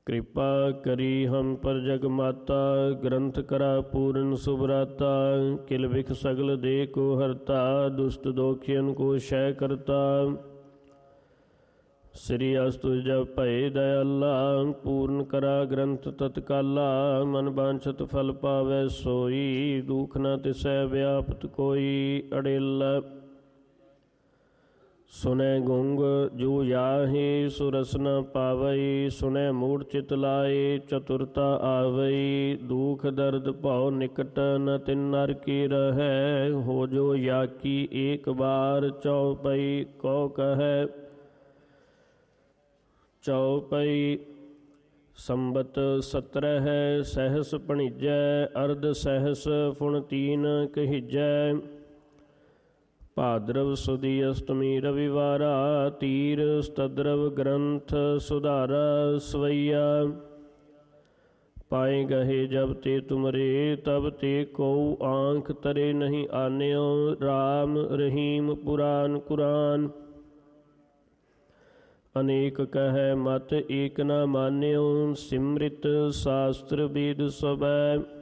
कृपा करी हम पर जग माता, ग्रंथ करा पूरन सुभराता। किल बिख सगल दे को हरता, दुष्ट दोखियन को शय करता। श्री अस्तु जब भय दयाला, पूर्ण करा ग्रंथ तत्काला। मन बांछत फल पावै सोई, दुख न तिसै व्यापत कोई। अड़ेला सुनै गुंग जो याहि, सुरस न पावई। सुनै मूढ़ चित लाए, चतुरता आवई। दुख दर्द भव निकट, न तिन नर की रहै। हो जो याकी एक बार, चौपई कौ कहै। चौपई संबत 17 सहस भणिजै, अर्ध सहस फुण 3 कहिजै। भाद्रव सुदी अष्टमी रविवारा, तीर स्तद्रव ग्रंथ सुधारा सवैया। पाए गहे जब ते तुमरे, तब ते को आँख तरे नहीं आन्यो। राम रहीम पुराण कुरान, अनेक कह मत एक न मान्यो। सिमृत शास्त्र वेद सबै,